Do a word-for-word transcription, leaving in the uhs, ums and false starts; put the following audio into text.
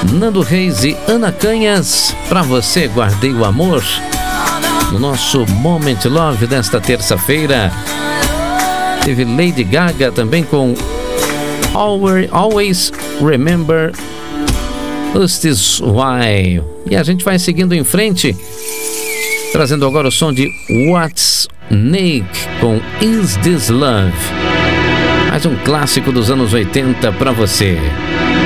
Nando Reis e Ana Canhas, pra você guardei o amor. No nosso Moment Love desta terça-feira, teve Lady Gaga também com Always Remember Us This Why. E a gente vai seguindo em frente, trazendo agora o som de What's Nick com Is This Love. Mais um clássico dos anos oitenta pra você.